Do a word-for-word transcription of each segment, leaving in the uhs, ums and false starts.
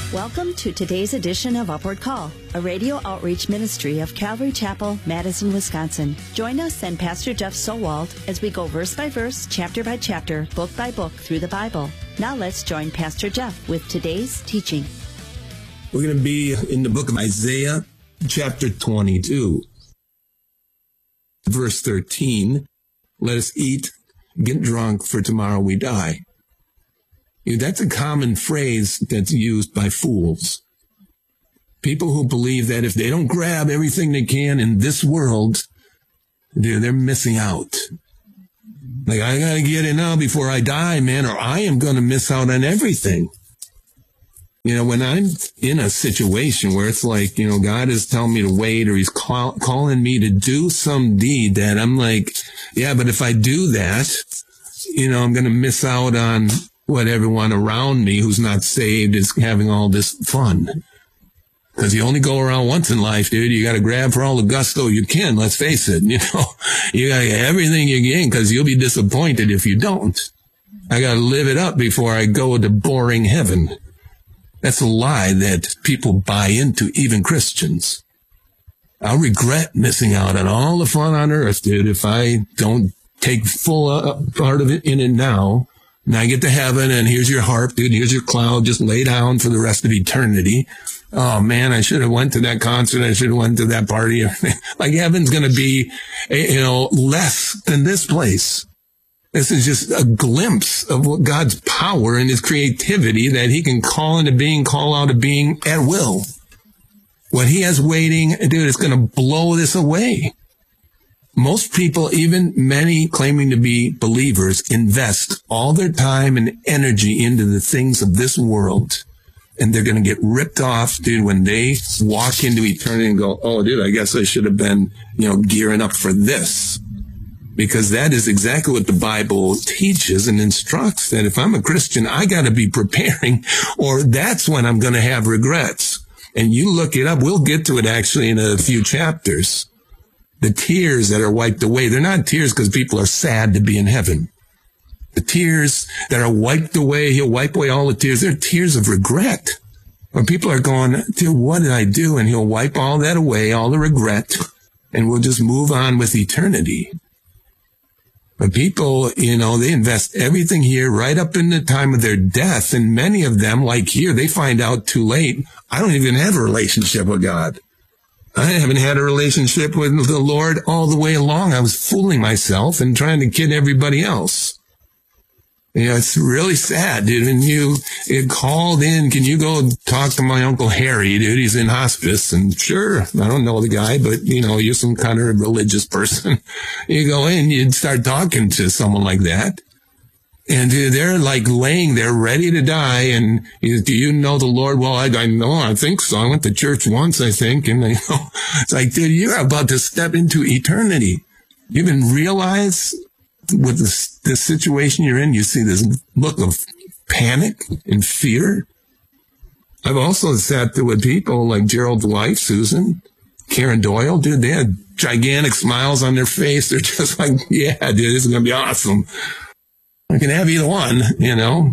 Welcome to today's edition of Upward Call, a radio outreach ministry of Calvary Chapel, Madison, Wisconsin. Join us and Pastor Jeff Sowald as we go verse by verse, chapter by chapter, book by book through the Bible. Now let's join Pastor Jeff with today's teaching. We're going to be in the book of Isaiah, chapter twenty-two, verse thirteen. Let us eat, get drunk, for tomorrow we die. That's a common phrase that's used by fools. People who believe that if they don't grab everything they can in this world, they're, they're missing out. Like, I gotta get it now before I die, man, or I am gonna miss out on everything. You know, when I'm in a situation where it's like, you know, God is telling me to wait, or he's call, calling me to do some deed that I'm like, yeah, but if I do that, you know, I'm gonna miss out on what everyone around me who's not saved is having all this fun. Because you only go around once in life, dude. You got to grab for all the gusto you can. Let's face it. You know, you got to get everything you can because you'll be disappointed if you don't. I got to live it up before I go to boring heaven. That's a lie that people buy into, even Christians. I'll regret missing out on all the fun on earth, dude, if I don't take full uh, part of it in it now. Now I get to heaven, and here's your harp, dude. Here's your cloud. Just lay down for the rest of eternity. Oh, man, I should have went to that concert. I should have went to that party. Like, heaven's going to be, you know, less than this place. This is just a glimpse of what God's power and his creativity that he can call into being, call out of being at will. What he has waiting, dude, it's going to blow this away. Most people, even many claiming to be believers, invest all their time and energy into the things of this world. And they're going to get ripped off, dude, when they walk into eternity and go, oh, dude, I guess I should have been, you know, gearing up for this. Because that is exactly what the Bible teaches and instructs, that if I'm a Christian, I got to be preparing, or that's when I'm going to have regrets. And you look it up. We'll get to it actually in a few chapters. The tears that are wiped away, they're not tears because people are sad to be in heaven. The tears that are wiped away, he'll wipe away all the tears. They're tears of regret. When people are going, dude, what did I do? And he'll wipe all that away, all the regret, and we'll just move on with eternity. But people, you know, they invest everything here right up in the time of their death. And many of them, like here, they find out too late, I don't even have a relationship with God. I haven't had a relationship with the Lord all the way along. I was fooling myself and trying to kid everybody else. You know, it's really sad, dude. When you it called in, can you go talk to my Uncle Harry, dude? He's in hospice. And sure, I don't know the guy, but, you know, you're some kind of religious person. You go in, you'd start talking to someone like that. And dude, they're like laying there ready to die. And do you know the Lord? Well, I, I know, I think so. I went to church once, I think. And you know, it's like, dude, you're about to step into eternity. You even realize with the, the situation you're in, you see this look of panic and fear. I've also sat there with people like Gerald's wife, Susan, Karen Doyle. Dude, they had gigantic smiles on their face. They're just like, yeah, dude, this is going to be awesome. I can have either one, you know.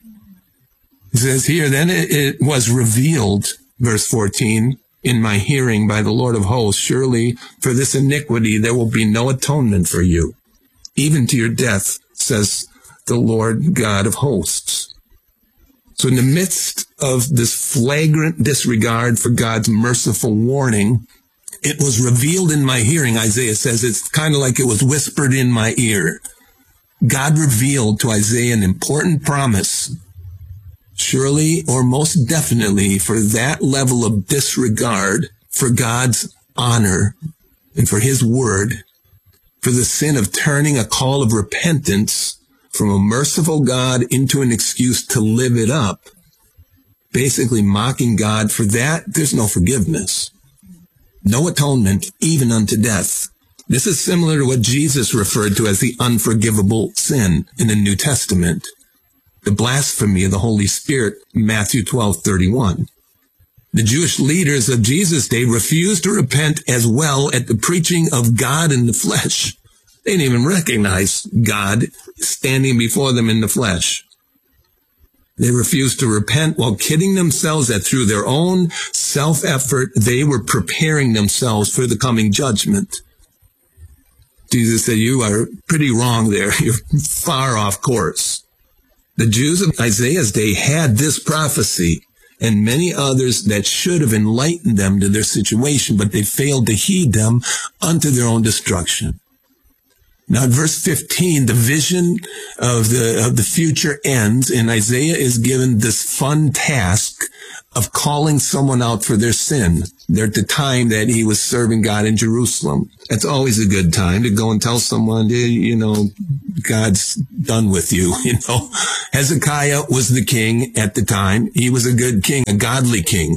It says here, then it, it was revealed, verse fourteen, in my hearing by the Lord of hosts, surely for this iniquity there will be no atonement for you, even to your death, says the Lord God of hosts. So in the midst of this flagrant disregard for God's merciful warning, it was revealed in my hearing, Isaiah says. It's kind of like it was whispered in my ear. God revealed to Isaiah an important promise. Surely, or most definitely, for that level of disregard for God's honor and for his word, for the sin of turning a call of repentance from a merciful God into an excuse to live it up, basically mocking God, for that, there's no forgiveness. No atonement, even unto death. This is similar to what Jesus referred to as the unforgivable sin in the New Testament. The blasphemy of the Holy Spirit, Matthew twelve thirty-one. The Jewish leaders of Jesus' day refused to repent as well at the preaching of God in the flesh. They didn't even recognize God standing before them in the flesh. They refused to repent while kidding themselves that through their own self-effort, they were preparing themselves for the coming judgment. Jesus said, you are pretty wrong there. You're far off course. The Jews of Isaiah's day had this prophecy and many others that should have enlightened them to their situation, but they failed to heed them unto their own destruction. Now, in verse fifteen, the vision of the of the future ends, and Isaiah is given this fun task of calling someone out for their sin. They're at the time that he was serving God in Jerusalem. It's always a good time to go and tell someone, you know, God's done with you. You know, Hezekiah was the king at the time. He was a good king, a godly king,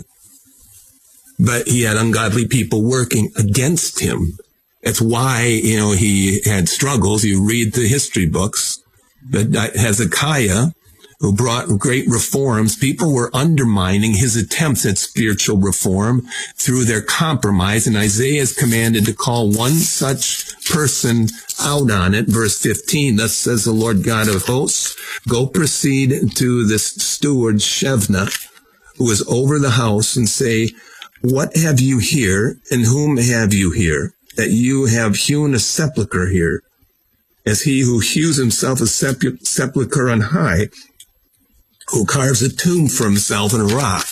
but he had ungodly people working against him. That's why, you know, he had struggles. You read the history books. But Hezekiah, who brought great reforms, people were undermining his attempts at spiritual reform through their compromise. And Isaiah is commanded to call one such person out on it. Verse fifteen, thus says the Lord God of hosts, go proceed to this steward Shebna, who is over the house, and say, what have you here, and whom have you here, that you have hewn a sepulchre here, as he who hews himself a sepulchre on high, who carves a tomb for himself in a rock.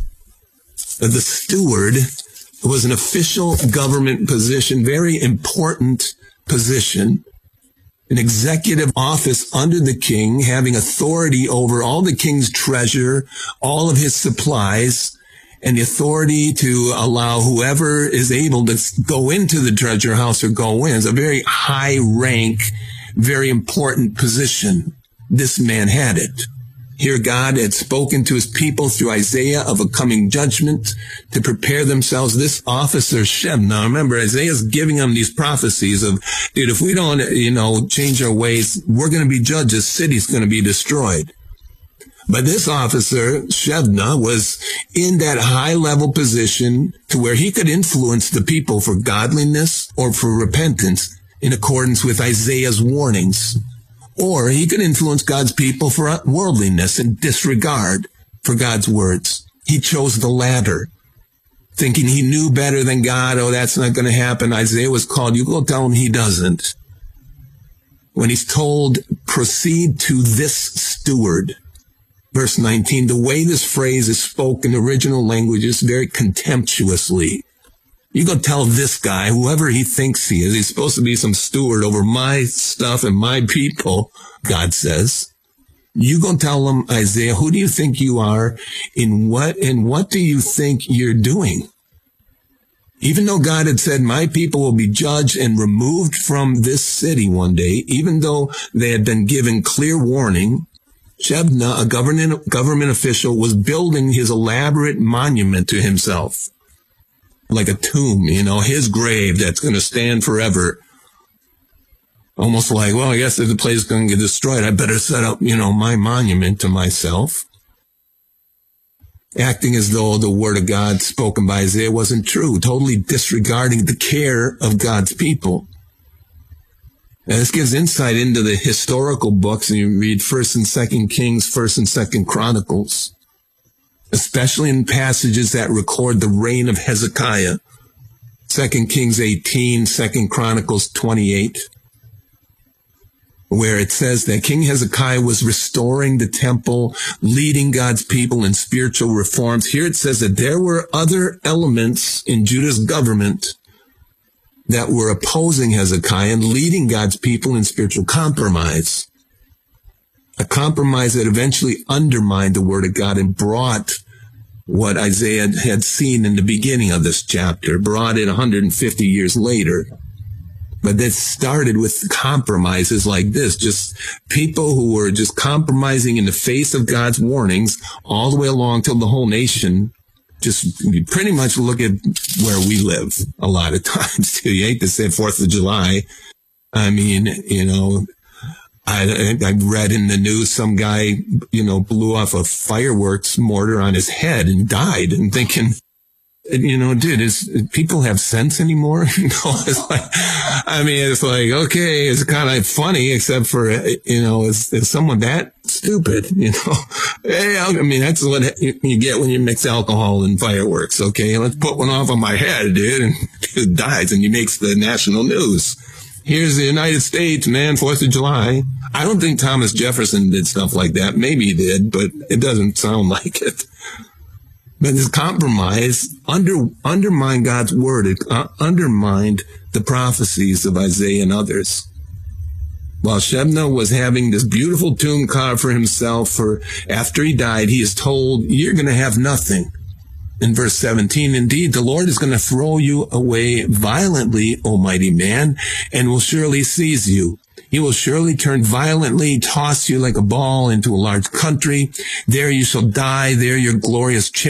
The steward was an official government position, very important position, an executive office under the king, having authority over all the king's treasure, all of his supplies, and the authority to allow whoever is able to go into the treasure house or go in. It's a very high rank, very important position. This man had it. Here God had spoken to his people through Isaiah of a coming judgment to prepare themselves. This officer, Shebna, remember, Isaiah's giving them these prophecies of, dude, if we don't, you know, change our ways, we're going to be judged. This city's going to be destroyed. But this officer, Shebna, was in that high-level position to where he could influence the people for godliness or for repentance in accordance with Isaiah's warnings. Or he could influence God's people for worldliness and disregard for God's words. He chose the latter, thinking he knew better than God. Oh, that's not going to happen. Isaiah was called. You go tell him he doesn't. When he's told, proceed to this steward. Verse nineteen, the way this phrase is spoken in the original language is very contemptuously. You go tell this guy, whoever he thinks he is, he's supposed to be some steward over my stuff and my people, God says. You go tell him, Isaiah, who do you think you are? In what, and what do you think you're doing? Even though God had said, my people will be judged and removed from this city one day, even though they had been given clear warning, Shebna, a government, government official, was building his elaborate monument to himself. Like a tomb, you know, his grave that's going to stand forever. Almost like, well, I guess if the place is going to get destroyed, I better set up, you know, my monument to myself. Acting as though the word of God spoken by Isaiah wasn't true, totally disregarding the care of God's people. Now, this gives insight into the historical books, and you read First and Second Kings, First and Second Chronicles, especially in passages that record the reign of Hezekiah. Second Kings eighteen, Second Chronicles twenty-eight, where it says that King Hezekiah was restoring the temple, leading God's people in spiritual reforms. Here it says that there were other elements in Judah's government that were opposing Hezekiah and leading God's people in spiritual compromise. A compromise that eventually undermined the word of God and brought what Isaiah had seen in the beginning of this chapter, brought it one hundred fifty years later. But that started with compromises like this, just people who were just compromising in the face of God's warnings all the way along till the whole nation. Just pretty much look at where we live a lot of times, too. You hate to say fourth of July. I mean, you know, I, I read in the news some guy, you know, blew off a fireworks mortar on his head and died. And thinking, you know, dude, is people have sense anymore? You know, it's like, I mean, it's like, okay, it's kind of funny, except for, you know, is, is someone that stupid, you know. Hey, I mean, that's what you get when you mix alcohol and fireworks, okay? Let's put one off on my head, dude, and dude dies, and he makes the national news. Here's the United States, man, fourth of July. I don't think Thomas Jefferson did stuff like that. Maybe he did, but it doesn't sound like it. But this compromise under, undermined God's word. It uh, undermined the prophecies of Isaiah and others. While Shebna was having this beautiful tomb carved for himself, for after he died, he is told, you're going to have nothing. In verse seventeen, indeed, the Lord is going to throw you away violently, O mighty man, and will surely seize you. He will surely turn violently, toss you like a ball into a large country. There you shall die. There your glorious chariot